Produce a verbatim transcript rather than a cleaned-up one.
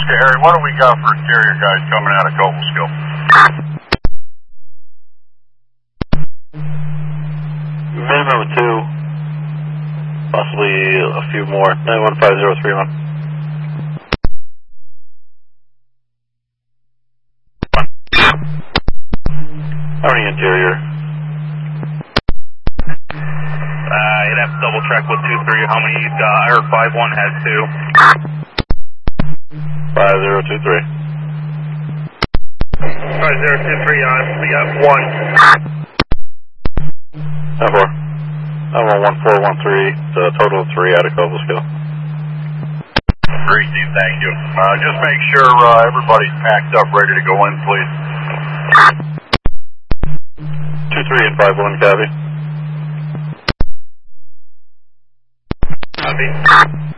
Okay, Harry, what do we got for carrier guys coming out of Cobleskill? Minimum of two, possibly a few more. nine one five zero three one. How many interior? Uh, you'd have to double check with two three how many you've got. I heard five one has two. five zero two three. five zero two three on, we got one. nine four. nine one one four one three, it's a total of three out of Cobleskill. Great, Steve, thank you. Uh, just make sure uh, everybody's packed up, ready to go in, please. two three and five one, copy. Copy.